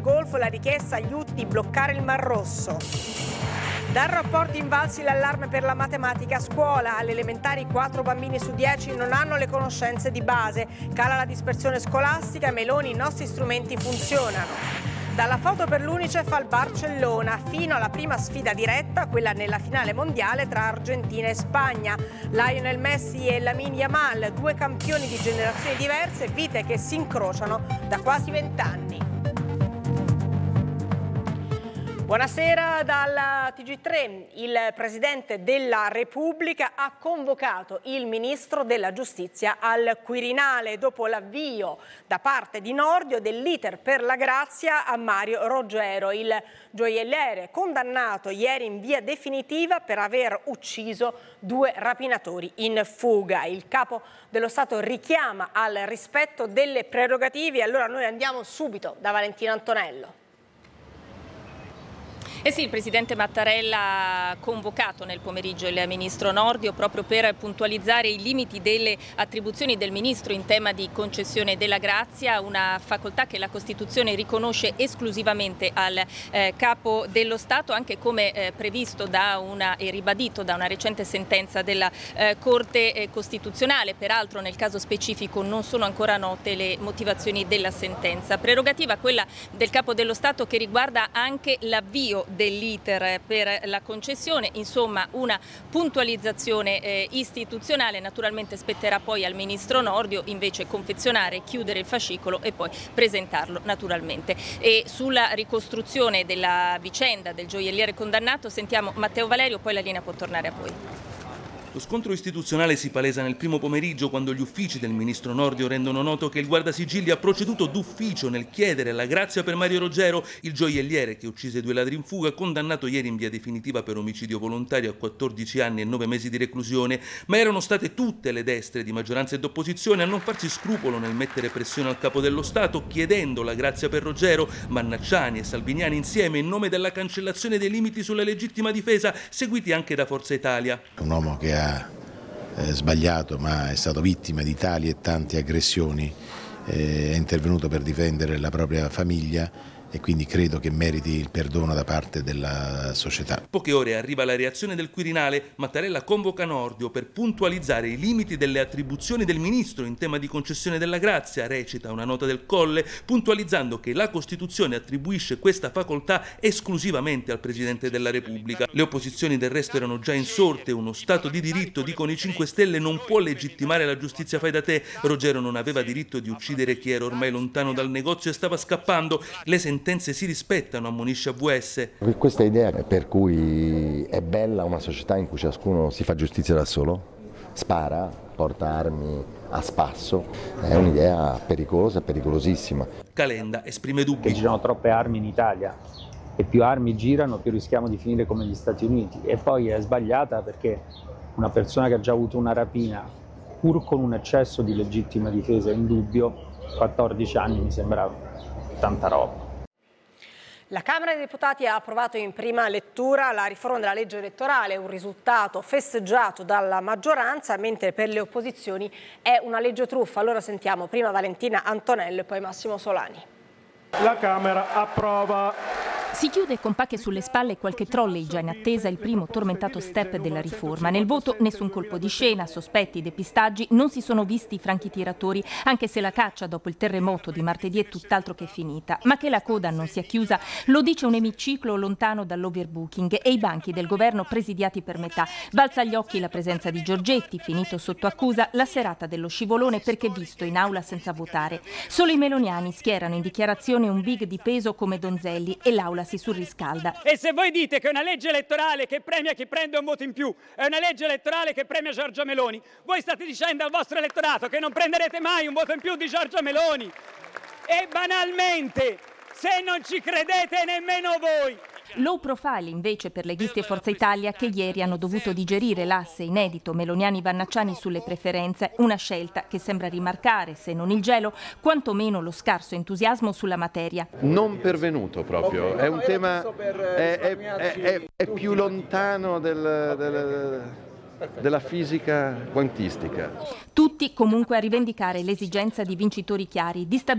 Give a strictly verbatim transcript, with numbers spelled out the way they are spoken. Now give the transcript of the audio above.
Golfo la richiesta aiuti di bloccare il Mar Rosso. Dal rapporto Invalsi l'allarme per la matematica a scuola. Alle elementari quattro bambini su dieci non hanno le conoscenze di base. Cala la dispersione scolastica, Meloni, i nostri strumenti funzionano. Dalla foto per l'Unicef al Barcellona, fino alla prima sfida diretta, quella nella finale mondiale tra Argentina e Spagna. Lionel Messi e Lamine Yamal, due campioni di generazioni diverse, vite che si incrociano da quasi vent'anni. Buonasera dalla T G tre. Il Presidente della Repubblica ha convocato il Ministro della Giustizia al Quirinale dopo l'avvio da parte di Nordio dell'iter per la grazia a Mario Roggero, il gioielliere condannato ieri in via definitiva per aver ucciso due rapinatori in fuga. Il Capo dello Stato richiama al rispetto delle prerogative. Allora noi andiamo subito da Valentina Antonello. Eh sì, il Presidente Mattarella ha convocato nel pomeriggio il Ministro Nordio proprio per puntualizzare i limiti delle attribuzioni del Ministro in tema di concessione della grazia, una facoltà che la Costituzione riconosce esclusivamente al eh, Capo dello Stato, anche come eh, previsto da una, e ribadito da una recente sentenza della eh, Corte eh, Costituzionale. Peraltro nel caso specifico non sono ancora note le motivazioni della sentenza. Prerogativa quella del Capo dello Stato che riguarda anche l'avvio dell'iter per la concessione, insomma una puntualizzazione eh, istituzionale. Naturalmente spetterà poi al Ministro Nordio invece confezionare, chiudere il fascicolo e poi presentarlo naturalmente. E sulla ricostruzione della vicenda del gioielliere condannato sentiamo Matteo Valerio, poi la linea può tornare a voi. Lo scontro istituzionale si palesa nel primo pomeriggio quando gli uffici del Ministro Nordio rendono noto che il Guardasigilli ha proceduto d'ufficio nel chiedere la grazia per Mario Roggero, il gioielliere che uccise due ladri in fuga, condannato ieri in via definitiva per omicidio volontario a quattordici anni e nove mesi di reclusione. Ma erano state tutte le destre di maggioranza ed opposizione a non farsi scrupolo nel mettere pressione al Capo dello Stato chiedendo la grazia per Roggero, Mannacciani e Salviniani insieme in nome della cancellazione dei limiti sulla legittima difesa, seguiti anche da Forza Italia. Un uomo che ha Eh, sbagliato, ma è stato vittima di tali e tante aggressioni, eh, è intervenuto per difendere la propria famiglia e quindi credo che meriti il perdono da parte della società. Poche ore arriva la reazione del Quirinale. Mattarella convoca Nordio per puntualizzare i limiti delle attribuzioni del Ministro in tema di concessione della grazia, recita una nota del Colle, puntualizzando che la Costituzione attribuisce questa facoltà esclusivamente al Presidente della Repubblica. Le opposizioni del resto erano già insorte, uno Stato di diritto, dicono i cinque Stelle, non può legittimare la giustizia fai da te. Roggero non aveva diritto di uccidere chi era ormai lontano dal negozio e stava scappando. Le sentenze si rispettano, ammonisce A V S. Questa idea per cui è bella una società in cui ciascuno si fa giustizia da solo, spara, porta armi a spasso, è un'idea pericolosa, pericolosissima. Calenda esprime dubbi. Che girano troppe armi in Italia e più armi girano più rischiamo di finire come gli Stati Uniti, e poi è sbagliata perché una persona che ha già avuto una rapina, pur con un eccesso di legittima difesa indubbio, quattordici anni mi sembra tanta roba. La Camera dei Deputati ha approvato in prima lettura la riforma della legge elettorale, un risultato festeggiato dalla maggioranza, mentre per le opposizioni è una legge truffa. Allora sentiamo prima Valentina Antonello e poi Massimo Solani. La Camera approva. Si chiude con pacche sulle spalle e qualche trolley già in attesa il primo tormentato step della riforma. Nel voto nessun colpo di scena, sospetti, depistaggi, non si sono visti i franchi tiratori, anche se la caccia dopo il terremoto di martedì è tutt'altro che finita. Ma che la coda non sia chiusa lo dice un emiciclo lontano dall'overbooking e i banchi del governo presidiati per metà. Balza agli occhi la presenza di Giorgetti, finito sotto accusa, la serata dello scivolone perché visto in aula senza votare. Solo i meloniani schierano in dichiarazione un big di peso come Donzelli e l'aula si surriscalda. E se voi dite che è una legge elettorale che premia chi prende un voto in più è una legge elettorale che premia Giorgia Meloni, voi state dicendo al vostro elettorato che non prenderete mai un voto in più di Giorgia Meloni. E banalmente, se non ci credete nemmeno voi. Low profile invece per leghisti e Forza Italia che ieri hanno dovuto digerire l'asse inedito Meloniani-Vannacciani sulle preferenze, una scelta che sembra rimarcare, se non il gelo, quantomeno lo scarso entusiasmo sulla materia. Non pervenuto proprio, è un tema, è, è, è, è, è più lontano del... del... della fisica quantistica. Tutti comunque a rivendicare l'esigenza di vincitori chiari, di stabilità